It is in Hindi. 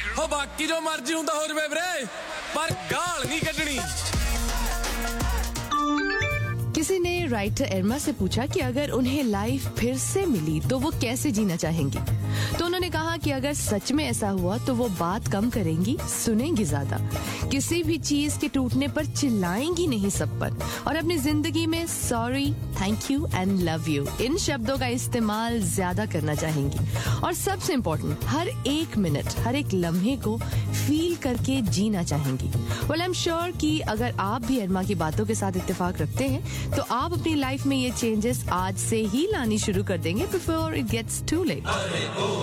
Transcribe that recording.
हो बाकी जो मर्जी हुंदा हो जवे वीरे पर गाल नहीं कड्डनी। किसी ने राइटर एर्मा से पूछा कि अगर उन्हें लाइफ फिर से मिली तो वो कैसे जीना चाहेंगी। तो उन्होंने कहा कि अगर सच में ऐसा हुआ तो वो बात कम करेंगी, सुनेंगी ज्यादा, किसी भी चीज के टूटने पर चिल्लाएंगी नहीं सब पर, और अपनी जिंदगी में sorry, thank you and love you in शब्दों का इस्तेमाल ज्यादा करना चाहेंगी। और सबसे इम्पोर्टेंट, हर एक मिनट, हर एक लम्हे को फील करके जीना चाहेंगी। वेल आई एम श्योर कि अगर आप भी एर्मा की बातों के साथ इत्तेफाक रखते हैं तो आप अपनी लाइफ में ये चेंजेस आज से ही लानी शुरू कर देंगे before it gets to late.